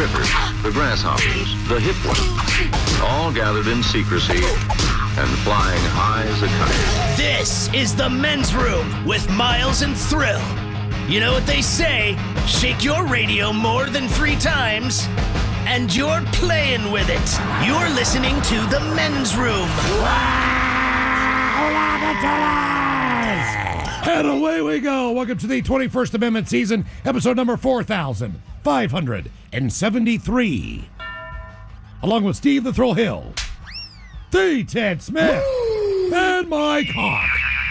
strippers, the grasshoppers, the hip ones, all gathered in secrecy and flying high as a kite. This is the Men's Room with Miles and Thrill. You know what they say, shake your radio more than 3 times, and you're playing with it. You're listening to the Men's Room. And away we go. Welcome to the 21st Amendment season, episode number 4573. Along with Steve the Thrill Hill, the Ted Smith, and Mike Hawk.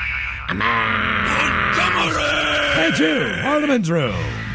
And you are the Men's Room.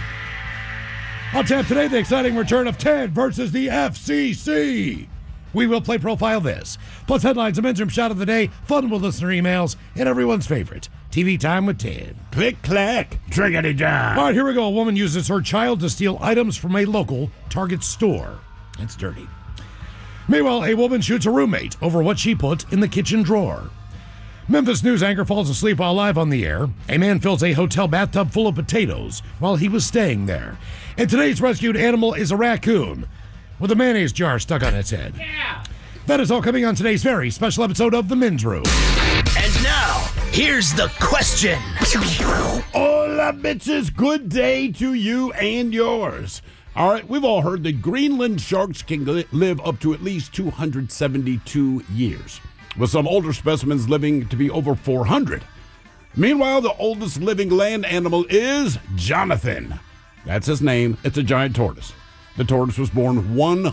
On tap today, the exciting return of Ted versus the FCC. We will play Profile This, plus headlines, a Men's Room shot of the day, fun with listener emails, and everyone's favorite, TV Time with Ted. Click, clack, triggity job. All right, here we go. A woman uses her child to steal items from a local Target store. That's dirty. Meanwhile, a woman shoots a roommate over what she put in the kitchen drawer. Memphis news anchor falls asleep while live on the air. A man fills a hotel bathtub full of potatoes while he was staying there. And today's rescued animal is a raccoon with a mayonnaise jar stuck on its head. Yeah. That is all coming on today's very special episode of The Men's Room. And now, here's the question. Hola, bitches. Good day to you and yours. All right, we've all heard that Greenland sharks can live up to at least 272 years, with some older specimens living to be over 400. Meanwhile, the oldest living land animal is Jonathan. That's his name. It's a giant tortoise. The tortoise was born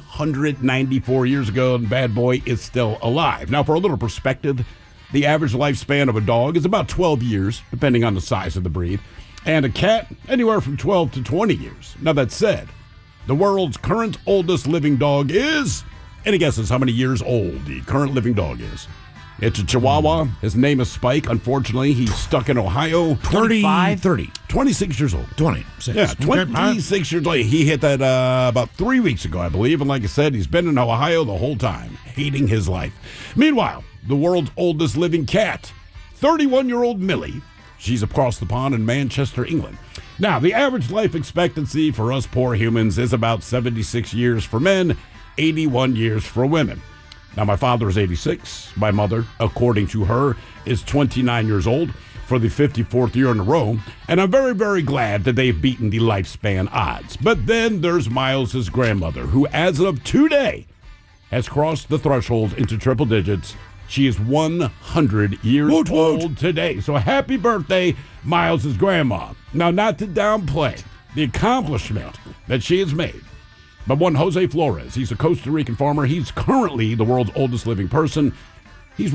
194 years ago, and bad boy is still alive. Now, for a little perspective, the average lifespan of a dog is about 12 years, depending on the size of the breed, and a cat, anywhere from 12 to 20 years. Now, that said, the world's current oldest living dog is, any guesses how many years old the current living dog is? It's a Chihuahua. His name is Spike. Unfortunately, he's stuck in Ohio. 30. 26 years old. 26. Yeah, 26 years old. He hit that about 3 weeks ago, I believe. And like I said, he's been in Ohio the whole time, hating his life. Meanwhile, the world's oldest living cat, 31-year-old Millie. She's across the pond in Manchester, England. Now, the average life expectancy for us poor humans is about 76 years for men, 81 years for women. Now, my father is 86. My mother, according to her, is 29 years old for the 54th year in a row. And I'm very, very glad that they've beaten the lifespan odds. But then there's Miles' grandmother, who as of today has crossed the threshold into triple digits. She is 100 years old today. So happy birthday, Miles' grandma. Now, not to downplay the accomplishment that she has made, but one Jose Flores, he's a Costa Rican farmer. He's currently the world's oldest living person. He's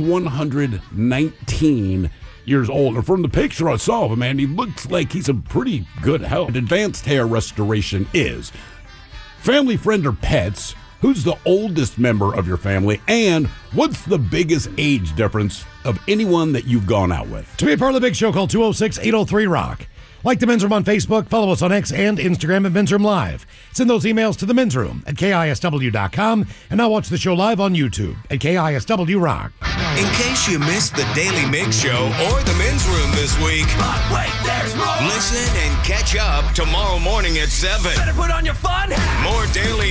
119 years old. And from the picture I saw of him, man, he looks like he's in pretty good health. Advanced hair restoration is family, friend, or pets. Who's the oldest member of your family? And what's the biggest age difference of anyone that you've gone out with? To be a part of the big show, call 206-803-ROCK. Like the Men's Room on Facebook, follow us on X and Instagram at Men's Room Live. Send those emails to the Men's Room at KISW.com, and now watch the show live on YouTube at KISW Rock. In case you missed the Daily Mix Show or the Men's Room this week, But wait, there's more. listen and catch up tomorrow morning at 7. Better put on your fun hat. More Daily